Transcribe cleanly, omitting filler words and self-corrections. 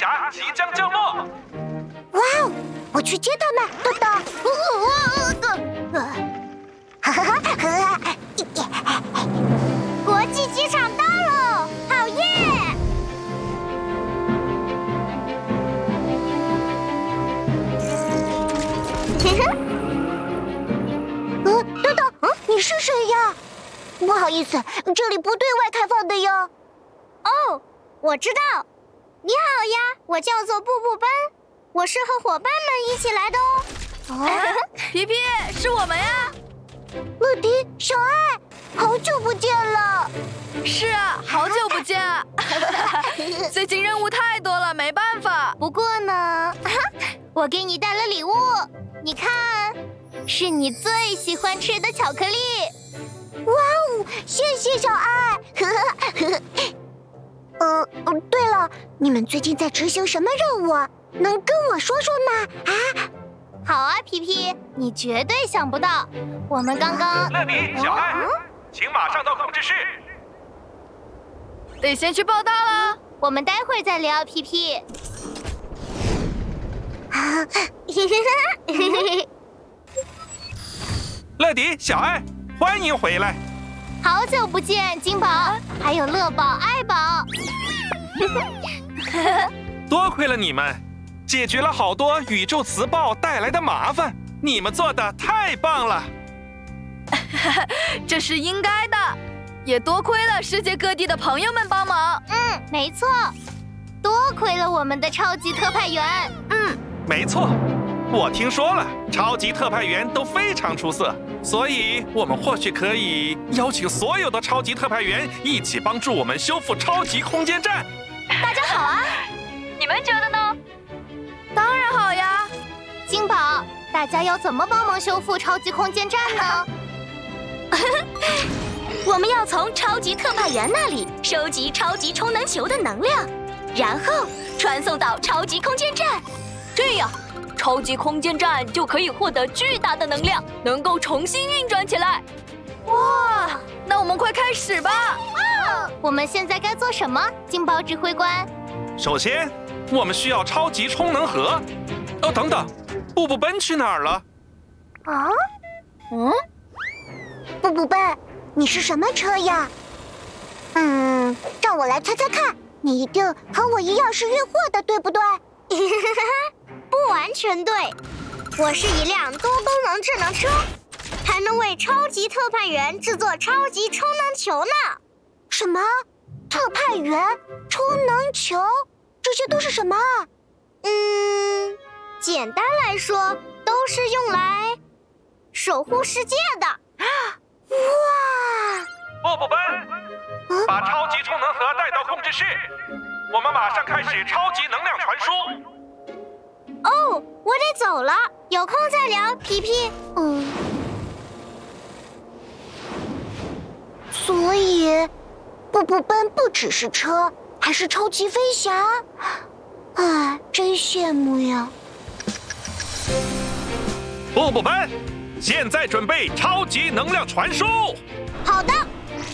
侠即将降落。 哇哦！我去接他们，豆豆。国际机场到了，好耶！豆豆，你是谁呀？不好意思，这里不对外开放的哟。哦，我知道。你好呀，我叫做布布奔，我是和伙伴们一起来的哦。 皮皮，是我们呀！ 乐迪，小爱，好久不见了。 是啊，好久不见啊！最近任务太多了，没办法。 不过呢，我给你带了礼物，你看，是你最喜欢吃的巧克力。哇哦，谢谢小爱。对了，你们最近在执行什么任务啊？能跟我说说吗？啊？好啊，皮皮，你绝对想不到，我们刚刚…… 乐迪，小爱，请马上到控制室。 得先去报到了， 我们待会儿再聊，皮皮。 乐迪，小爱，欢迎回来。 好久不见，金宝，还有乐宝、爱宝。 多亏了你们，解决了好多宇宙磁暴带来的麻烦，你们做的太棒了。 这是应该的，也多亏了世界各地的朋友们帮忙。 没错，多亏了我们的超级特派员。 没错，我听说了，超级特派员都非常出色，所以我们或许可以邀请所有的超级特派员一起帮助我们修复超级空间站。 大家好啊，你们觉得呢？当然好呀。 金宝，大家要怎么帮忙修复超级空间站呢？ 我们要从超级特派员那里收集超级充能球的能量，然后传送到超级空间站，这样超级空间站就可以获得巨大的能量，能够重新运转起来。 哇，那我们快开始吧！ 我们现在该做什么，金宝指挥官？ 首先，我们需要超级充能盒。哦，等等，布布奔去哪儿了？ 啊？布布奔，你是什么车呀？让我来猜猜看，你一定和我一样是运货的，对不对？不完全对，我是一辆多功能智能车，还能为超级特派员制作超级充能球呢。什么？特派员、充能球，这些都是什么？简单来说，都是用来守护世界的。哇！ 布布奔，把超级充能盒带到控制室，我们马上开始超级能量传输。 哦，我得走了，有空再聊，皮皮。所以，布布奔不只是车，还是超级飞侠。真羡慕呀！ 布布奔，现在准备超级能量传输。 好的。